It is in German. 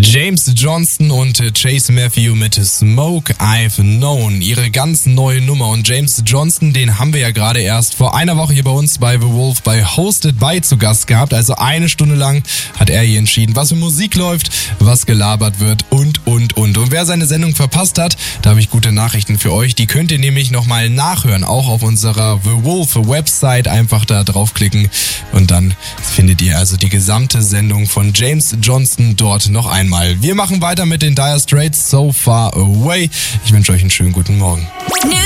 James Johnston und Chase Matthew mit Smoke I've Known, ihre ganz neue Nummer. Und James Johnston, den haben wir ja gerade erst vor einer Woche hier bei uns bei The Wolf bei Hosted By zu Gast gehabt. Also eine Stunde lang hat er hier entschieden, was für Musik läuft, was gelabert wird und. Und wer seine Sendung verpasst hat, da habe ich gute Nachrichten für euch. Die könnt ihr nämlich nochmal nachhören, auch auf unserer The Wolf Website. Einfach da draufklicken und dann findet ihr also die gesamte Sendung von James Johnston dort noch einmal. Wir machen weiter mit den Dire Straits, So Far Away. Ich wünsche euch einen schönen guten Morgen.